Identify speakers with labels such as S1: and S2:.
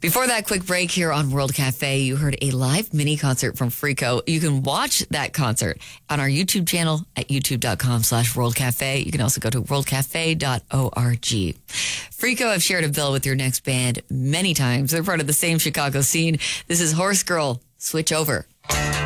S1: Before that quick break here on World Cafe, you heard a live mini concert from Freako. You can watch that concert on our YouTube channel at youtube.com/worldcafe. You can also go to worldcafe.org. Freako have shared a bill with your next band many times. They're part of the same Chicago scene. This is Horse Girl, Switch Over.